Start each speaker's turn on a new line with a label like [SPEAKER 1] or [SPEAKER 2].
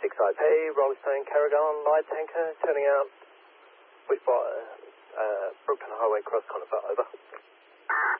[SPEAKER 1] 65. Hey, Rollstone, Carragon, light tanker, turning out with Brookton Highway, cross Conifer, over.